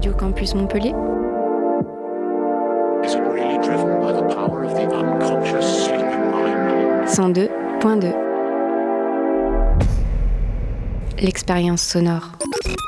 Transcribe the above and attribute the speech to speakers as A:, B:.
A: Radio Campus Montpellier.
B: Is it really driven by the power of the unconscious sleeping mind?
A: 102.2. L'expérience sonore.